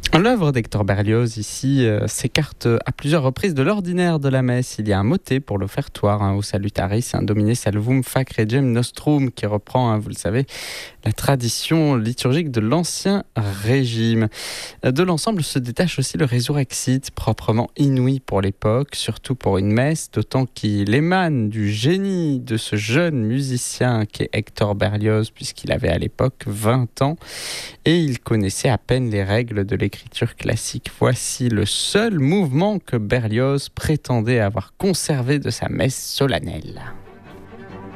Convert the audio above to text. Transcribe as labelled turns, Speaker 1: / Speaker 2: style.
Speaker 1: L'œuvre d'Hector Berlioz ici s'écarte à plusieurs reprises de l'ordinaire de la messe. Il y a un motet pour l'offertoire au Salutaris, un Domine Salvum Fac Regem Nostrum qui reprend, vous le savez, la tradition liturgique de l'Ancien Régime. De l'ensemble se détache aussi le Resurrexit, proprement inouï pour l'époque, surtout pour une messe, d'autant qu'il émane du génie de ce jeune musicien qui est Hector Berlioz, puisqu'il avait à l'époque 20 ans, et il connaissait à peine les règles de l'écriture classique. Voici le seul mouvement que Berlioz prétendait avoir conservé de sa messe solennelle.